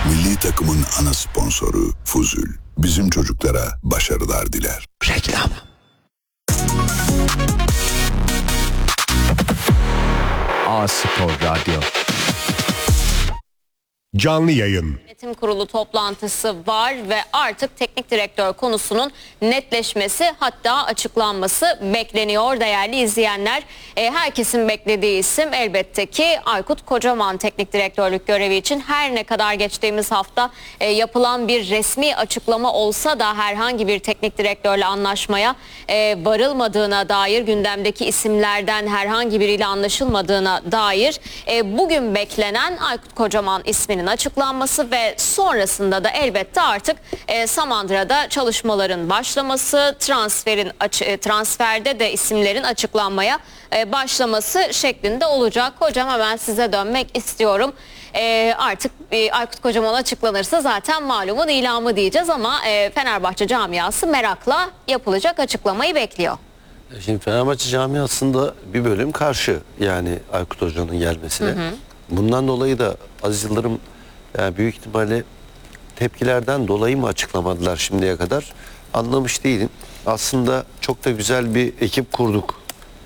Milli takımın ana sponsoru Fuzul. Bizim çocuklara başarılar diler. Reklam. A-Spor Radyo. Canlı yayın. Yönetim kurulu toplantısı var ve artık teknik direktör konusunun netleşmesi, hatta açıklanması bekleniyor değerli izleyenler. Herkesin beklediği isim elbette ki Aykut Kocaman teknik direktörlük görevi için. Her ne kadar geçtiğimiz hafta yapılan bir resmi açıklama olsa da herhangi bir teknik direktörle anlaşmaya varılmadığına dair, gündemdeki isimlerden herhangi biriyle anlaşılmadığına dair bugün beklenen Aykut Kocaman isminin açıklanması ve sonrasında da elbette artık Samandıra'da çalışmaların başlaması, transferde de isimlerin açıklanmaya başlaması şeklinde olacak. Hocam, hemen size dönmek istiyorum. Artık Aykut Kocaman açıklanırsa zaten malumun ilamı diyeceğiz ama Fenerbahçe camiası merakla yapılacak açıklamayı bekliyor. Şimdi Fenerbahçe camiasında bir bölüm karşı, yani Aykut Hoca'nın gelmesine. Bundan dolayı da Aziz Yıldırım büyük ihtimalle tepkilerden dolayı mı açıklamadılar şimdiye kadar anlamış değilim. Aslında çok da güzel bir ekip kurduk.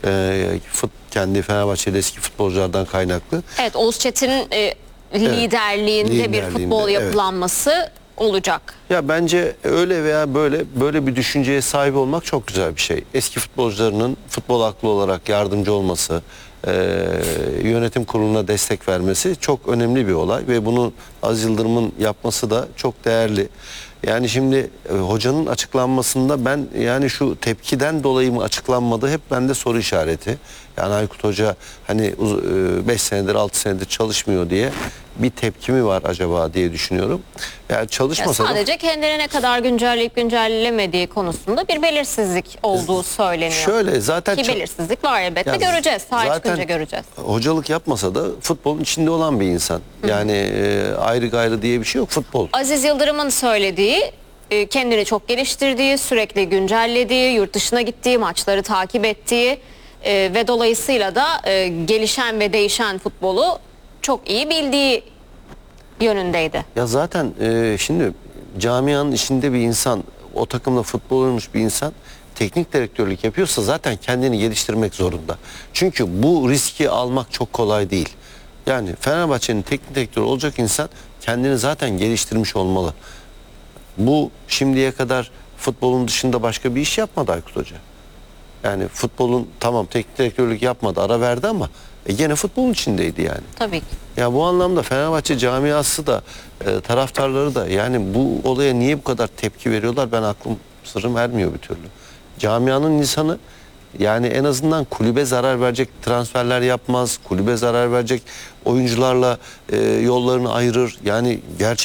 Kendi Fenerbahçe'de eski futbolculardan kaynaklı. Evet, Oğuz Çetin'in liderliğinde bir futbol yapılanması olacak. Ya bence öyle veya böyle bir düşünceye sahip olmak çok güzel bir şey. Eski futbolcularının futbol aklı olarak yardımcı olması, yönetim kuruluna destek vermesi çok önemli bir olay ve bunu Aziz Yıldırım'ın yapması da çok değerli. Yani şimdi hocanın açıklanmasında ben, yani şu tepkiden dolayı mı açıklanmadı, hep bende soru işareti. Yani Aykut Hoca hani 5 senedir 6 senedir çalışmıyor diye bir tepki mi var acaba diye düşünüyorum. Yani çalışmasa sadece kendine ne kadar güncelleyip güncellemediği konusunda bir belirsizlik olduğu söyleniyor. Şöyle zaten ki belirsizlik var elbette, göreceğiz. Sahaya çıkınca göreceğiz. Hocalık yapmasa da futbolun içinde olan bir insan. Yani ayrı gayrı diye bir şey yok futbol. Aziz Yıldırım'ın söylediği, kendini çok geliştirdiği, sürekli güncellediği, yurt dışına gittiği, maçları takip ettiği ve dolayısıyla da gelişen ve değişen futbolu çok iyi bildiği yönündeydi. Ya zaten şimdi camianın içinde bir insan, o takımda futbol oynamış bir insan teknik direktörlük yapıyorsa zaten kendini geliştirmek zorunda. Çünkü bu riski almak çok kolay değil. Yani Fenerbahçe'nin teknik direktörü olacak insan kendini zaten geliştirmiş olmalı. Bu şimdiye kadar futbolun dışında başka bir iş yapmadı Aykut Hoca. Yani futbolun, tamam teknik direktörlük yapmadı, ara verdi ama gene futbolun içindeydi yani. Tabii ki. Ya bu anlamda Fenerbahçe camiası da taraftarları da, yani bu olaya niye bu kadar tepki veriyorlar, ben aklım sırrım ermiyor bir türlü. Camianın insanı, yani en azından kulübe zarar verecek transferler yapmaz, kulübe zarar verecek oyuncularla yollarını ayırır. Yani gerçekten